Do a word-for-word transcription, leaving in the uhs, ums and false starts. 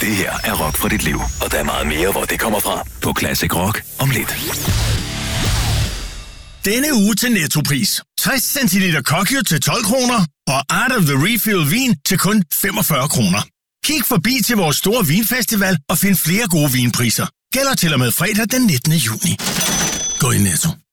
Det her er Rock for dit liv, og der er meget mere, hvor det kommer fra på Classic Rock om lidt. Denne uge til Nettopris. tres centiliter Kokyo til tolv kroner, og Art of the Refill vin til kun femogfyrre kroner. Kig forbi til vores store vinfestival og find flere gode vinpriser. Gælder til og med fredag den nittende juni. Gå i Netto.